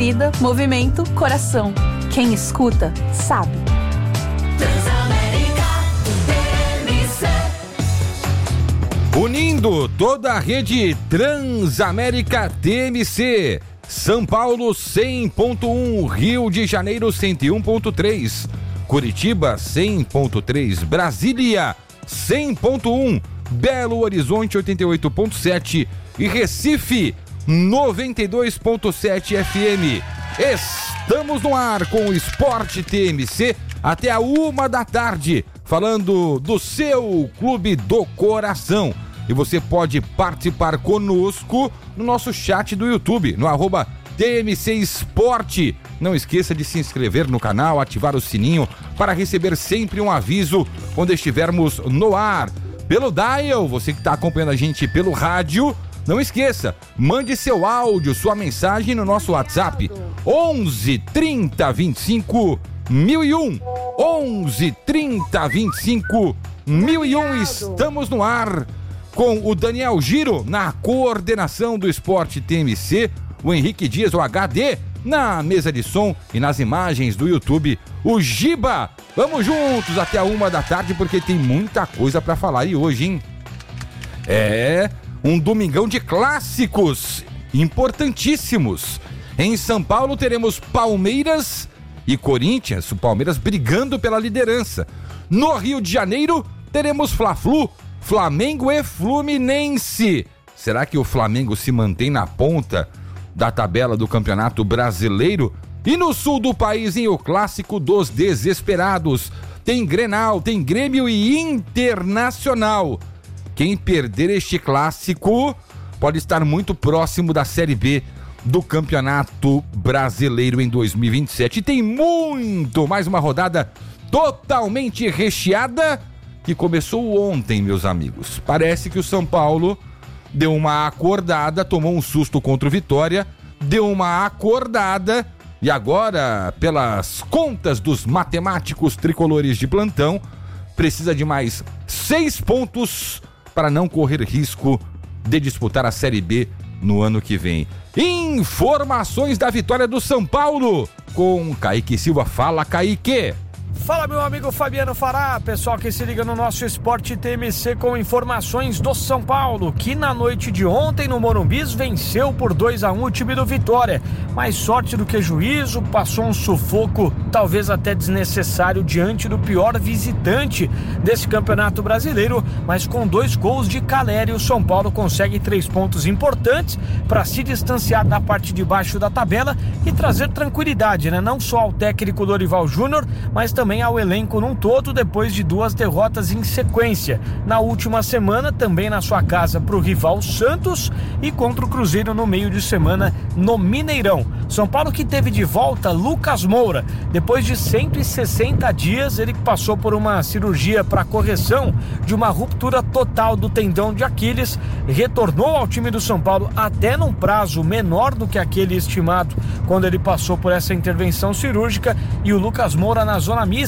torcida, movimento, coração. Quem escuta, sabe. Transamérica TMC. Unindo toda a rede Transamérica TMC. São Paulo 100.1, Rio de Janeiro 101.3, Curitiba 100.3, Brasília 100.1, Belo Horizonte 88.7 e Recife 92.7 FM. Estamos no ar com o Esporte TMC até a 1h, falando do seu clube do coração. E você pode participar conosco no nosso chat do YouTube, no @TMC Esporte. Não esqueça de se inscrever no canal, ativar o sininho para receber sempre um aviso quando estivermos no ar. Pelo dial, você que está acompanhando a gente pelo rádio, não esqueça, mande seu áudio, sua mensagem no nosso WhatsApp 11 30 25 1001. 11 30 25 1001. Estamos no ar com o Daniel Giro na coordenação do Esporte TMC, o Henrique Dias, o HD, na mesa de som e nas imagens do YouTube, o Giba. Vamos juntos até a 1h porque tem muita coisa pra falar e hoje, hein? É um domingão de clássicos importantíssimos. Em São Paulo teremos Palmeiras e Corinthians, o Palmeiras brigando pela liderança. No Rio de Janeiro teremos Fla-Flu, Flamengo e Fluminense. Será que o Flamengo se mantém na ponta da tabela do Campeonato Brasileiro? E no sul do país, em o clássico dos desesperados, tem Grenal, tem Grêmio e Internacional. Quem perder este clássico pode estar muito próximo da Série B do Campeonato Brasileiro em 2027. E tem muito mais, uma rodada totalmente recheada que começou ontem, meus amigos. Parece que o São Paulo deu uma acordada, tomou um susto contra o Vitória, deu uma acordada e agora, pelas contas dos matemáticos tricolores de plantão, precisa de mais 6 pontos para não correr risco de disputar a Série B no ano que vem. Informações da vitória do São Paulo com Kaique Silva. Fala, Kaique! Fala, meu amigo Fabiano Fará, pessoal que se liga no nosso Esporte TMC com informações do São Paulo, que na noite de ontem no Morumbi venceu por 2-1 o time do Vitória. Mais sorte do que juízo, passou um sufoco talvez até desnecessário diante do pior visitante desse Campeonato Brasileiro, mas com 2 gols de Caleri, o São Paulo consegue 3 pontos importantes para se distanciar da parte de baixo da tabela e trazer tranquilidade, né? Não só ao técnico Dorival Júnior, mas também ao elenco num todo, depois de 2 derrotas em sequência. Na última semana, também na sua casa para o rival Santos e contra o Cruzeiro no meio de semana no Mineirão. São Paulo que teve de volta Lucas Moura. Depois de 160 dias, ele passou por uma cirurgia para correção de uma ruptura total do tendão de Aquiles, retornou ao time do São Paulo até num prazo menor do que aquele estimado quando ele passou por essa intervenção cirúrgica, e o Lucas Moura na zona mista